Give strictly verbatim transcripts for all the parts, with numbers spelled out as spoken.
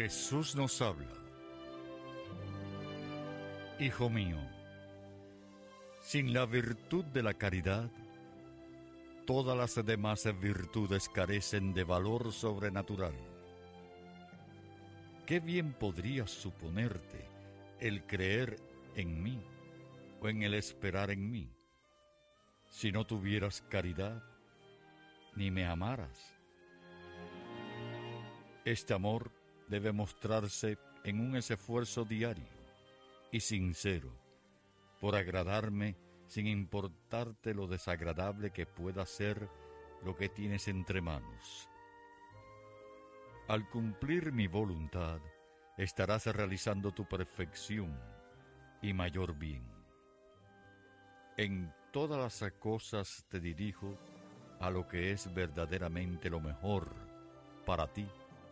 Jesús nos habla. Hijo mío, sin la virtud de la caridad, todas las demás virtudes carecen de valor sobrenatural. ¿Qué bien podrías suponerte el creer en mí o en el esperar en mí, si no tuvieras caridad ni me amaras? Este amor debe mostrarse en un esfuerzo diario y sincero por agradarme sin importarte lo desagradable que pueda ser lo que tienes entre manos. Al cumplir mi voluntad, estarás realizando tu perfección y mayor bien. En todas las cosas te dirijo a lo que es verdaderamente lo mejor para ti.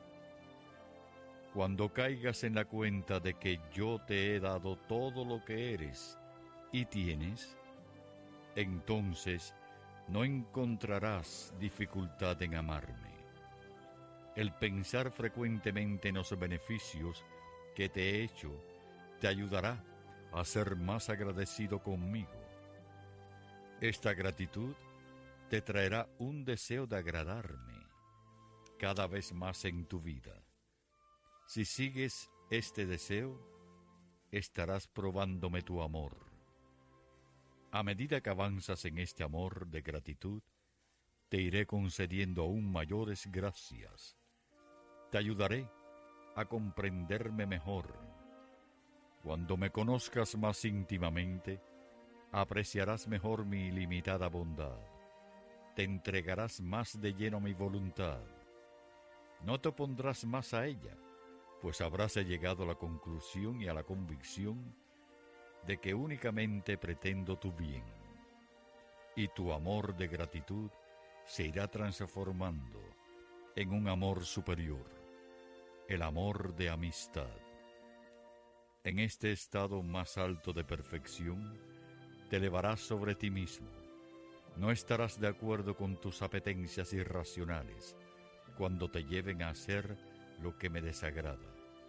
Cuando caigas en la cuenta de que yo te he dado todo lo que eres y tienes, entonces no encontrarás dificultad en amarme. El pensar frecuentemente en los beneficios que te he hecho te ayudará a ser más agradecido conmigo. Esta gratitud te traerá un deseo de agradarme cada vez más en tu vida. Si sigues este deseo, estarás probándome tu amor. A medida que avanzas en este amor de gratitud, te iré concediendo aún mayores gracias. Te ayudaré a comprenderme mejor. Cuando me conozcas más íntimamente, apreciarás mejor mi ilimitada bondad. Te entregarás más de lleno a mi voluntad. No te opondrás más a ella, pues habrás llegado a la conclusión y a la convicción de que únicamente pretendo tu bien, y tu amor de gratitud se irá transformando en un amor superior, el amor de amistad. En este estado más alto de perfección, te elevarás sobre ti mismo. No estarás de acuerdo con tus apetencias irracionales cuando te lleven a hacer lo que me desagrada.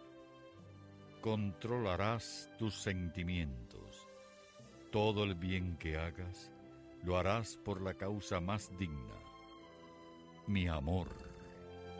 Controlarás tus sentimientos. Todo el bien que hagas, lo harás por la causa más digna, mi amor.